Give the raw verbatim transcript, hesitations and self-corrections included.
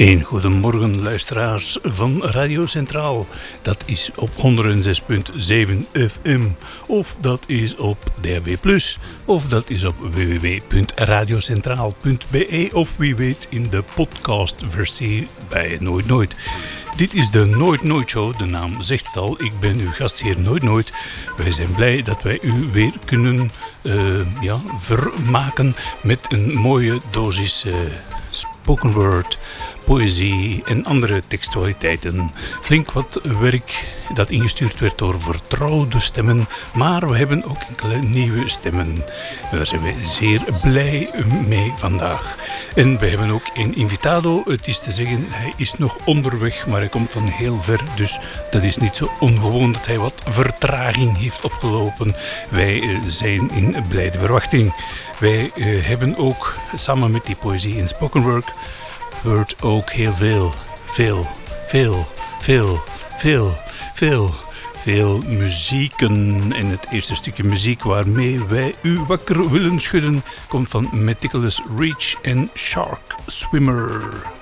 Een goedemorgen luisteraars van Radio Centraal. Dat is op honderd zes komma zeven F M of dat is op D A B plus, of dat is op w w w punt radiocentraal punt b e of wie weet in de podcastversie bij Nooit Nooit. Dit is de Nooit Nooit Show, de naam zegt het al. Ik ben uw gastheer Nooit Nooit. Wij zijn blij dat wij u weer kunnen uh, ja, vermaken met een mooie dosis uh, spoken word, poëzie en andere textualiteiten. Flink wat werk dat ingestuurd werd door vertrouwde stemmen, maar we hebben ook enkele nieuwe stemmen. Daar zijn we zeer blij mee vandaag. En we hebben ook een invitado. Het is te zeggen, hij is nog onderweg, maar hij komt van heel ver, dus dat is niet zo ongewoon dat hij wat vertraging heeft opgelopen. Wij uh, zijn in blijde verwachting. Wij uh, hebben ook samen met die poëzie in spoken word Word ook heel veel, veel, veel, veel, veel, veel, veel muzieken. En het eerste stukje muziek waarmee wij u wakker willen schudden komt van Meticulous Reach en Shark Swimmer.